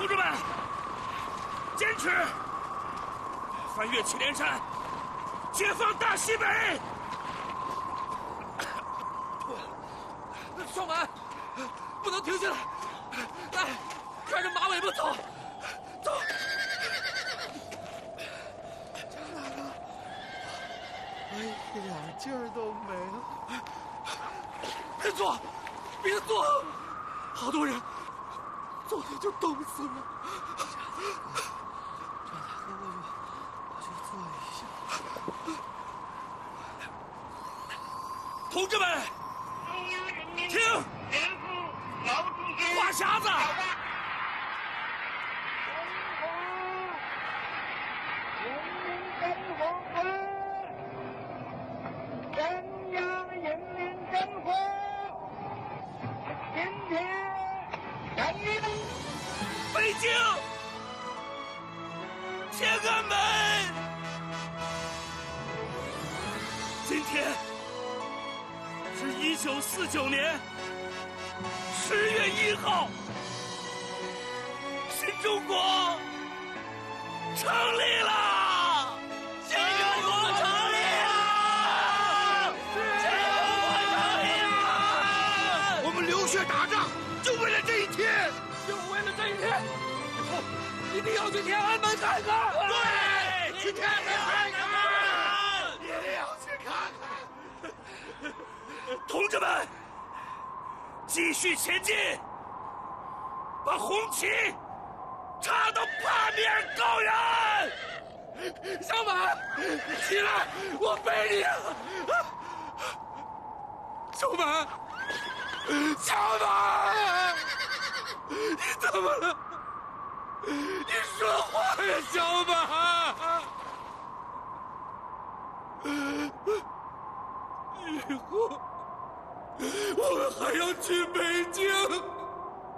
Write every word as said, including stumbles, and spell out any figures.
同志们，坚持！翻越祁连山，解放大西北！ 双满，不能停下来！来，看着马尾巴走，走！ 张大哥，我一点劲儿都没了。 别坐，别坐，好多人，坐下就冻死了。 张大哥，我就我就坐一下。 同志们，听，话匣子。北京，天安门，今天是一九四九年十月一号，新中国成立了！新中国成立了！新中国成立了！ 我们流血打仗，就为了这一天。 就为了这一天，以后一定要去天安门看看。 对，去天安门看看，一定要去看看。 同志们，继续前进，把红旗插到八面高原。 小满，起来，我背你啊！小满，小满。你怎么了？你说话呀，小满！以后我们还要去北京。